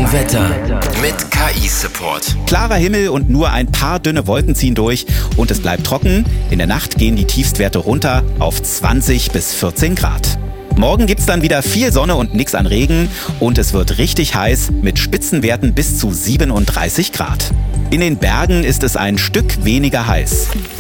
Wetter mit KI-Support. Klarer Himmel und nur ein paar dünne Wolken ziehen durch und es bleibt trocken. In der Nacht gehen die Tiefstwerte runter auf 20 bis 14 Grad. Morgen gibt's dann wieder viel Sonne und nix an Regen und es wird richtig heiß mit Spitzenwerten bis zu 37 Grad. In den Bergen ist es ein Stück weniger heiß.